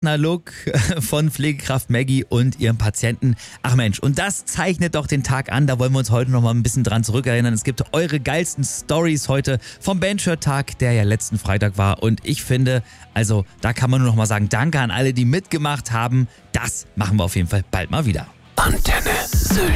Partnerlook von Pflegekraft Maggie und ihrem Patienten. Ach Mensch, und das zeichnet doch den Tag an. Da wollen wir uns heute noch mal ein bisschen dran zurückerinnern. Es gibt eure geilsten Stories heute vom Bandshirt-Tag, der ja letzten Freitag war. Und ich finde, also da kann man nur noch mal sagen, danke an alle, die mitgemacht haben. Das machen wir auf jeden Fall bald mal wieder. Antenne Süd.